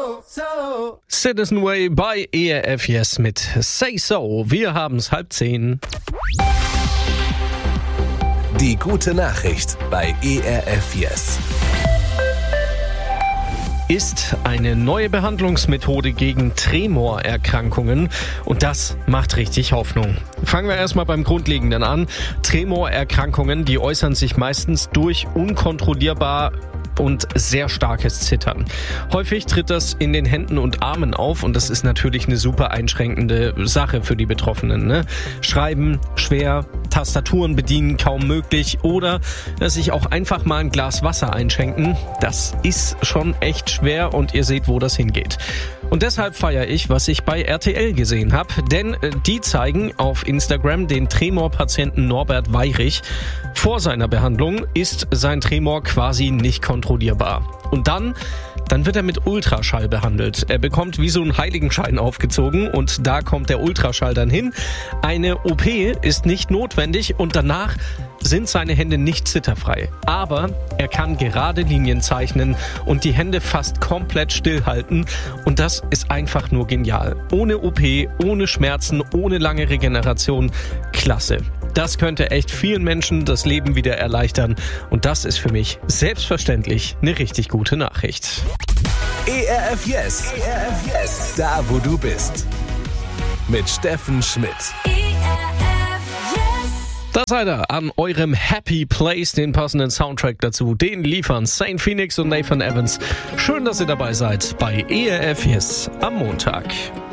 Citizen Way bei ERF Yes mit Say So. Wir haben's 9:30. Die gute Nachricht bei ERF Yes. Ist eine neue Behandlungsmethode gegen Tremorerkrankungen und das macht richtig Hoffnung. Fangen wir erstmal beim Grundlegenden an. Tremorerkrankungen, die äußern sich meistens durch unkontrollierbar und sehr starkes Zittern. Häufig tritt das in den Händen und Armen auf und das ist natürlich eine super einschränkende Sache für die Betroffenen. Ne? Schreiben schwer, Tastaturen bedienen kaum möglich oder sich auch einfach mal ein Glas Wasser einschenken. Das ist schon echt schwer und ihr seht, wo das hingeht. Und deshalb feiere ich, was ich bei RTL gesehen habe, denn die zeigen auf Instagram den Tremor-Patienten Norbert Weirich. Vor seiner Behandlung ist sein Tremor quasi nicht kontrollierbar. Und dann wird er mit Ultraschall behandelt. Er bekommt wie so einen Heiligenschein aufgezogen und da kommt der Ultraschall dann hin. Eine OP ist nicht notwendig und danach sind seine Hände nicht zitterfrei. Aber er kann gerade Linien zeichnen und die Hände fast komplett stillhalten. Und das ist einfach nur genial. Ohne OP, ohne Schmerzen, ohne lange Regeneration. Klasse. Das könnte echt vielen Menschen das Leben wieder erleichtern. Und das ist für mich selbstverständlich eine richtig gute Nachricht. ERF Yes. ERF Yes. Da, wo du bist. Mit Steffen Schmidt. Da seid ihr an eurem Happy Place, den passenden Soundtrack dazu. Den liefern Saint Phoenix und Nathan Evans. Schön, dass ihr dabei seid bei ERF Yes am Montag.